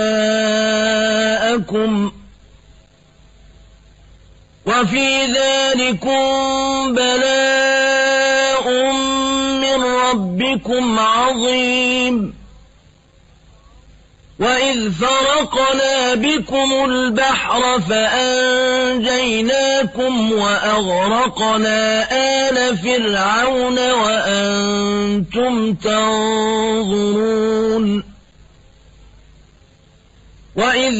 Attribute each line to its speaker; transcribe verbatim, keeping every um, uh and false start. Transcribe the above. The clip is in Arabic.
Speaker 1: جاءكم وفي ذلكم بلاء من ربكم عظيم وإذ فرقنا بكم البحر فأنجيناكم وأغرقنا آل فرعون وأنتم تنظرون وإذ